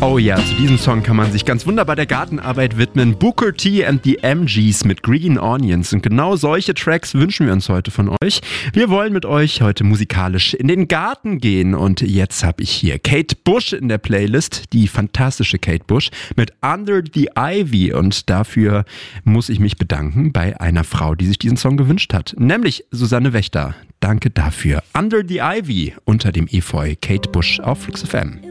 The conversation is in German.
Oh ja, zu diesem Song kann man sich ganz wunderbar der Gartenarbeit widmen. Booker T and the MGs mit Green Onions. Und genau solche Tracks wünschen wir uns heute von euch. Wir wollen mit euch heute musikalisch in den Garten gehen. Und jetzt habe ich hier Kate Bush in der Playlist. Die fantastische Kate Bush mit Under the Ivy. Und dafür muss ich mich bedanken bei einer Frau, die sich diesen Song gewünscht hat. Nämlich Susanne Wächter. Danke dafür. Under the Ivy unter dem Efeu. Kate Bush auf Flux FM.